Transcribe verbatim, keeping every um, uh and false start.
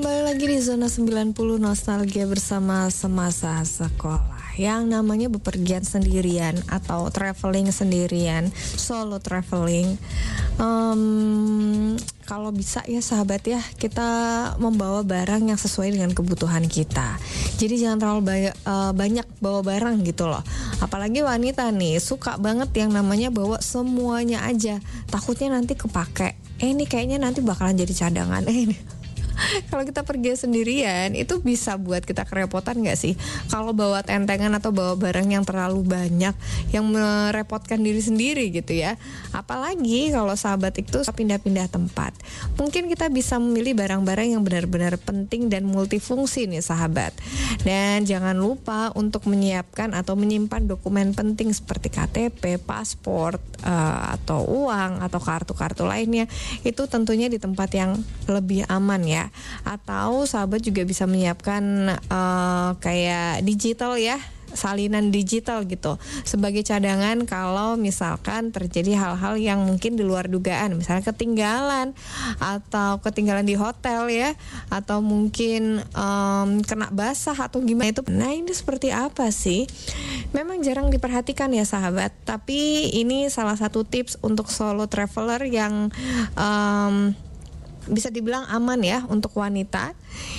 Kembali lagi di Zona sembilan puluh Nostalgia bersama semasa sekolah. Yang namanya bepergian sendirian atau traveling sendirian, solo traveling, um, kalau bisa ya sahabat ya, kita membawa barang yang sesuai dengan kebutuhan kita. Jadi jangan terlalu banyak, uh, banyak bawa barang gitu loh. Apalagi wanita nih, suka banget yang namanya bawa semuanya aja. Takutnya nanti kepake. Eh ini kayaknya nanti bakalan jadi cadangan. Eh ini kalau kita pergi sendirian itu bisa buat kita kerepotan gak sih? Kalau bawa tentengan atau bawa barang yang terlalu banyak, yang merepotkan diri sendiri gitu ya. Apalagi kalau sahabat itu pindah-pindah tempat. Mungkin kita bisa memilih barang-barang yang benar-benar penting dan multifungsi nih sahabat. Dan jangan lupa untuk menyiapkan atau menyimpan dokumen penting seperti K T P, paspor, uh, atau uang atau kartu-kartu lainnya. Itu tentunya di tempat yang lebih aman ya. Atau sahabat juga bisa menyiapkan uh, kayak digital ya, salinan digital gitu sebagai cadangan kalau misalkan terjadi hal-hal yang mungkin di luar dugaan, misalnya ketinggalan atau ketinggalan di hotel ya, atau mungkin um, kena basah atau gimana itu. Nah ini seperti apa sih? Memang jarang diperhatikan ya sahabat, tapi ini salah satu tips untuk solo traveler yang um, bisa dibilang aman ya untuk wanita.